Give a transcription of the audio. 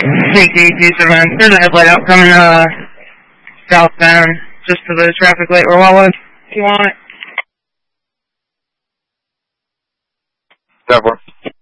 CT-279. There's a headlight out coming southbound, just to the traffic light where Wildwood, if you want it. 10-4.